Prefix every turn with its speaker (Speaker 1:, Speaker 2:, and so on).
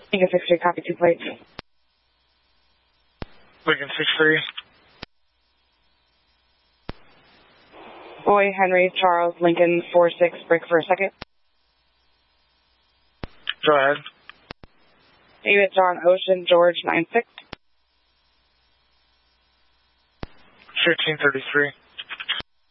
Speaker 1: Lincoln 63, copy 2 plates.
Speaker 2: Lincoln 63.
Speaker 1: Boy, Henry, Charles, Lincoln 46, break for a second.
Speaker 2: Go ahead.
Speaker 1: David, John, Ocean, George, 96.
Speaker 2: 1533.